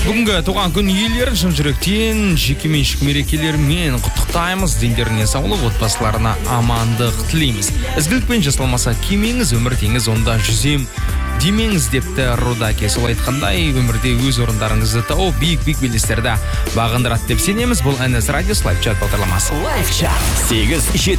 Бүгінгі туған күн иелерін шын жүректен жекеменшік мерекелермен құттықтаймыз. Дендеріне саулық, отбасыларына амандық тілейміз. Ізгілікпен жасалмаса кемеңіз, өмір теңіз, онда жүзем демеңіз депті Рудаки. Сол айтқандай, өмірде өз орындарыңызды тауып, биік белестерді бағындырады деп сенеміз. Бұл NS Radio Live Chat бағдарламасы. Live Chat 8-7